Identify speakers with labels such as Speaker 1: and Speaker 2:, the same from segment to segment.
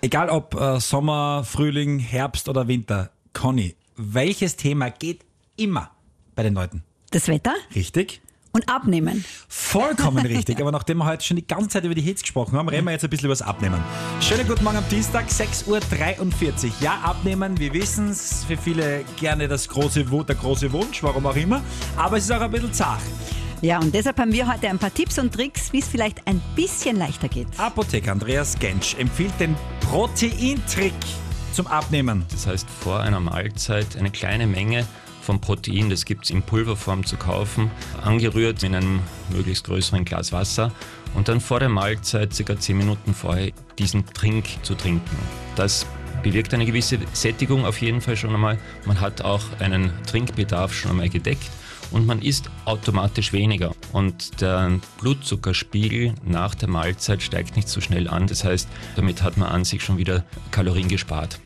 Speaker 1: Egal ob Sommer, Frühling, Herbst oder Winter. Conny, welches Thema geht immer bei den Leuten?
Speaker 2: Das Wetter
Speaker 1: Richtig?
Speaker 2: und Abnehmen.
Speaker 1: Vollkommen richtig. Aber nachdem wir heute schon die ganze Zeit über die Hits gesprochen haben, reden wir jetzt ein bisschen über das Abnehmen. Schönen guten Morgen am Dienstag, 6.43 Uhr. Ja, Abnehmen, wir wissen es, für viele gerne der große Wunsch, warum auch immer. Aber es ist auch ein bisschen zart.
Speaker 2: Ja, und deshalb haben wir heute ein paar Tipps und Tricks, wie es vielleicht ein bisschen leichter geht.
Speaker 1: Apotheker Andreas Gensch empfiehlt den Proteintrick zum Abnehmen.
Speaker 3: Das heißt, vor einer Mahlzeit eine kleine Menge von Protein, das gibt es in Pulverform zu kaufen, angerührt in einem möglichst größeren Glas Wasser und dann vor der Mahlzeit, ca. 10 Minuten vorher, diesen Trink zu trinken. Das bewirkt eine gewisse Sättigung auf jeden Fall schon einmal. Man hat auch einen Trinkbedarf schon einmal gedeckt und man isst automatisch weniger. Und der Blutzuckerspiegel nach der Mahlzeit steigt nicht so schnell an. Das heißt, damit hat man an sich schon wieder Kalorien gespart.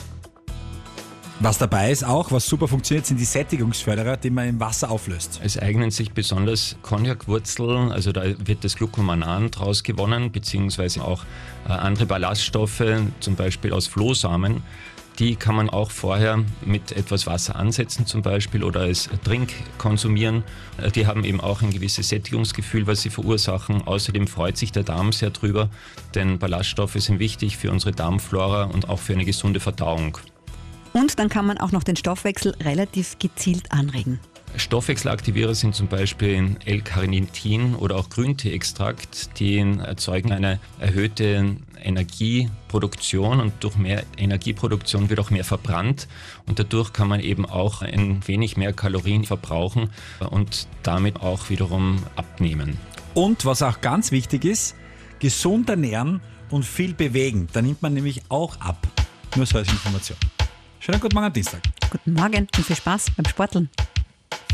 Speaker 1: Was dabei ist auch, was super funktioniert, sind die Sättigungsförderer, die man im Wasser auflöst.
Speaker 3: Es eignen sich besonders Cognac-Wurzeln, also da wird das Glucomanan draus gewonnen, beziehungsweise auch andere Ballaststoffe, zum Beispiel aus Flohsamen. Die kann man auch vorher mit etwas Wasser ansetzen zum Beispiel oder als Trink konsumieren. Die haben eben auch ein gewisses Sättigungsgefühl, was sie verursachen. Außerdem freut sich der Darm sehr drüber, denn Ballaststoffe sind wichtig für unsere Darmflora und auch für eine gesunde Verdauung.
Speaker 2: Und dann kann man auch noch den Stoffwechsel relativ gezielt anregen.
Speaker 3: Stoffwechselaktivierer sind zum Beispiel L-Carnitin oder auch Grünteeextrakt, die erzeugen eine erhöhte Energieproduktion und durch mehr Energieproduktion wird auch mehr verbrannt und dadurch kann man eben auch ein wenig mehr Kalorien verbrauchen und damit auch wiederum abnehmen.
Speaker 1: Und was auch ganz wichtig ist, gesund ernähren und viel bewegen. Da nimmt man nämlich auch ab. Nur so als Information. Schönen guten Morgen am Dienstag.
Speaker 2: Guten Morgen und viel Spaß beim Sporteln.